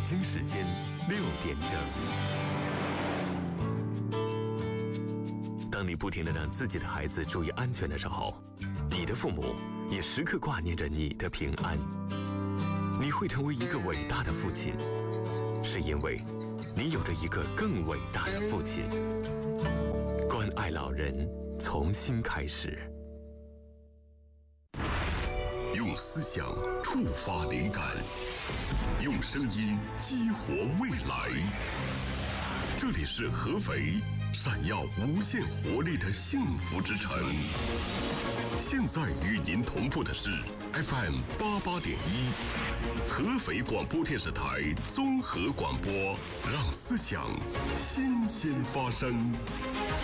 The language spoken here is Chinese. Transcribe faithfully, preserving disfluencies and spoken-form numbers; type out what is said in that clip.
京时间六点整。当你不停地让自己的孩子注意安全的时候，你的父母也时刻挂念着你的平安。你会成为一个伟大的父亲，是因为你有着一个更伟大的父亲。关爱老人，从新开始。 用思想触发灵感，用声音激活未来。这里是合肥，闪耀无限活力的幸福之城。现在与您同步的是 F M 八八点一，合肥广播电视台综合广播，让思想新鲜发生。